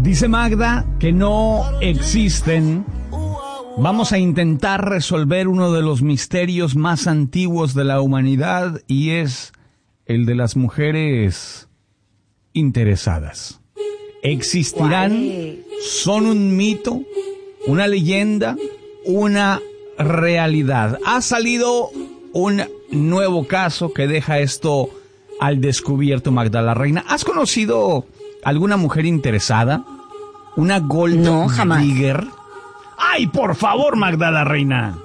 Dice Magda que no existen. Vamos a intentar resolver uno de los misterios más antiguos de la humanidad y es el de las mujeres interesadas. ¿Existirán? ¿Son un mito? ¿Una leyenda? ¿Una realidad? Ha salido un nuevo caso que deja esto al descubierto, Magda la Reina. ¿Has conocido alguna mujer interesada? ¿Una gold digger? ¡Ay, por favor, Magda la Reina!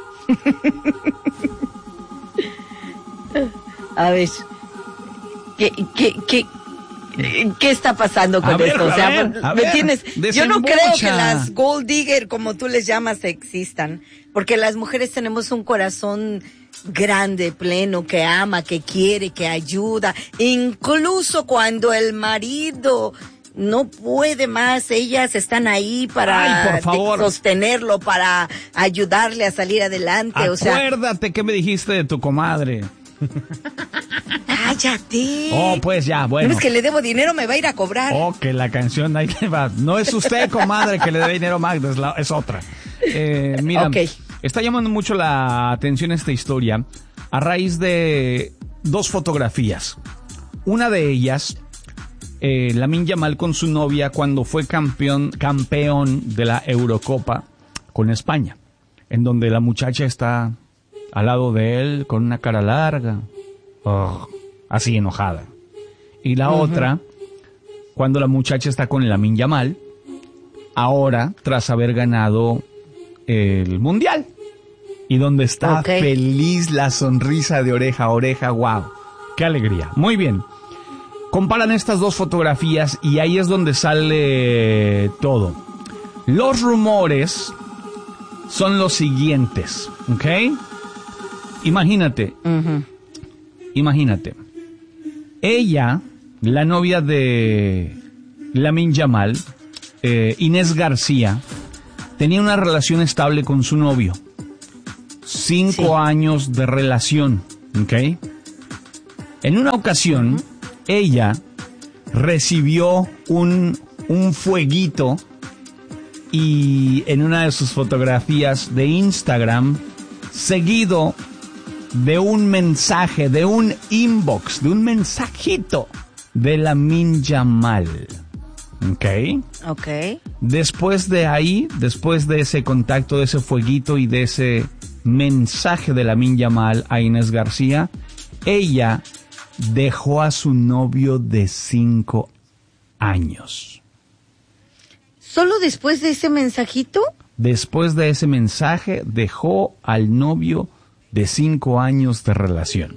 A ver, ¿qué está pasando con esto? O sea, ¿me entiendes? Yo no creo que las gold digger, como tú les llamas, existan. Porque las mujeres tenemos un corazón grande, pleno, que ama, que quiere, que ayuda. Incluso cuando el marido no puede más, ellas están ahí para sostenerlo, para ayudarle a salir adelante. Acuérdate que me dijiste de tu comadre. Cállate. Oh, pues ya, bueno. No es que le debo dinero, me va a ir a cobrar. Oh, que la canción ahí le va. No es usted, comadre, que le dé dinero a Magda, es otra. Mira, está llamando mucho la atención esta historia a raíz de dos fotografías. Una de ellas, Lamine Yamal con su novia cuando fue campeón de la Eurocopa con España, en donde la muchacha está al lado de él con una cara larga, así enojada. Y la otra, cuando la muchacha está con Lamine Yamal, ahora tras haber ganado el Mundial, y donde está feliz, la sonrisa de oreja a oreja. ¡Wow! ¡Qué alegría! Muy bien. Comparan estas dos fotografías y ahí es donde sale todo. Los rumores son los siguientes, ¿ok? Imagínate. Imagínate. Ella, la novia de Lamine Yamal, Inés García, tenía una relación estable con su novio. 5 años de relación, ¿ok? En una ocasión, ella recibió un fueguito y en una de sus fotografías de Instagram, seguido de un mensaje, de un inbox, de un mensajito de Lamine Yamal. ¿Ok? Después de ahí, después de ese contacto, de ese fueguito y de ese mensaje de Lamine Yamal a Inés García, ella dejó a su novio de 5 años. ¿Solo después de ese mensajito? Después de ese mensaje, dejó al novio de 5 años de relación.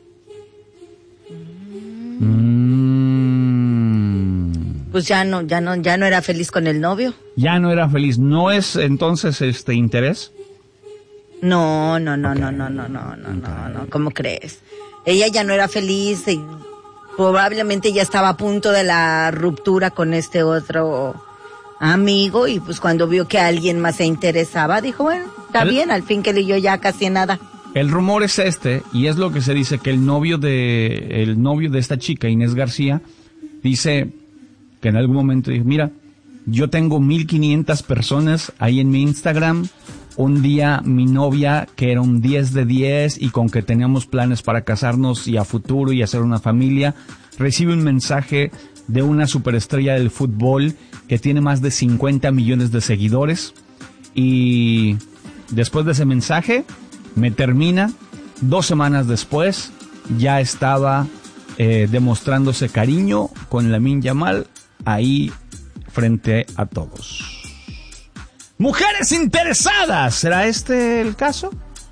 Pues ya no era feliz con el novio. Ya no era feliz. ¿No es entonces interés? No. ¿Cómo crees? Ella ya no era feliz y probablemente ya estaba a punto de la ruptura con este otro amigo y pues cuando vio que alguien más se interesaba, dijo, bueno, está bien, al fin que yo ya casi nada. El rumor es y es lo que se dice, que el novio de esta chica, Inés García, dice que en algún momento dijo, mira, yo tengo 1,500 personas ahí en mi Instagram. Un día mi novia, que era un 10 de 10 y con que teníamos planes para casarnos y a futuro y hacer una familia, recibe un mensaje de una superestrella del fútbol que tiene más de 50 millones de seguidores y después de ese mensaje me termina. 2 semanas después ya estaba demostrándose cariño con Lamine Yamal ahí frente a todos. Mujeres interesadas, ¿será este el caso?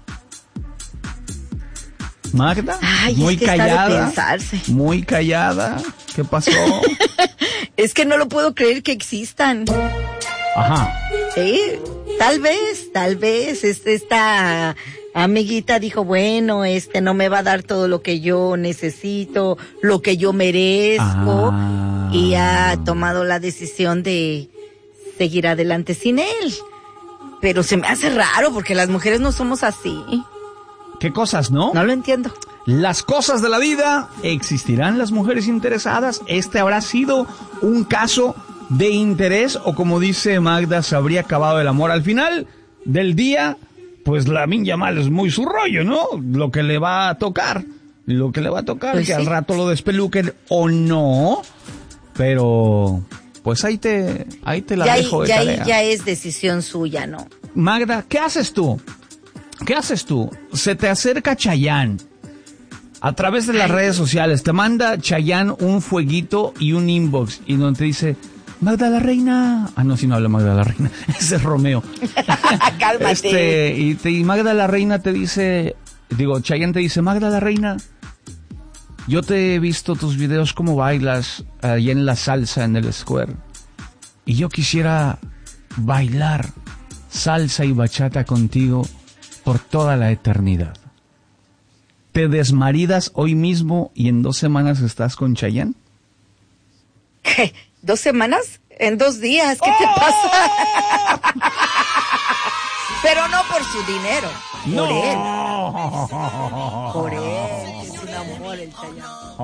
Magda, muy callada, muy callada. ¿Qué pasó? Es que no lo puedo creer que existan. Ajá. Sí, tal vez esta amiguita dijo, bueno, no me va a dar todo lo que yo necesito, lo que yo merezco, y ha tomado la decisión de seguir adelante sin él. Pero se me hace raro porque las mujeres no somos así. ¿Qué cosas, no? No lo entiendo. Las cosas de la vida. ¿Existirán las mujeres interesadas? ¿Este habrá sido un caso de interés, o como dice Magda, se habría acabado el amor. Al final del día, pues Lamine Yamal es muy su rollo, ¿no? Lo que le va a tocar, pues que sí, al rato lo despeluquen o no, pero pues ahí te la dejo de tarea. Ya es decisión suya, ¿no? Magda, ¿qué haces tú? Se te acerca Chayanne a través de las redes sociales, te manda Chayanne un fueguito y un inbox, y donde te dice, Magda la Reina. Ah, no, si no habla Magda la Reina, ese es Romeo. Cálmate. Y Magda la Reina te dice, Chayanne te dice, Magda la Reina, yo te he visto tus videos cómo bailas allá en la salsa en el Square, y yo quisiera bailar salsa y bachata contigo por toda la eternidad. ¿Te desmaridas hoy mismo y en 2 semanas estás con Chayanne? ¿Qué? ¿2 semanas? En 2 días, ¿qué te pasa? Pero no por su dinero, por él. Por él, es un amor el Chayanne.